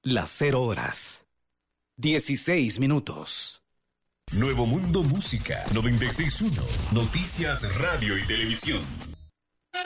Las 0 horas. 16 minutos. Nuevo Mundo Música 96.1. Noticias, radio y televisión.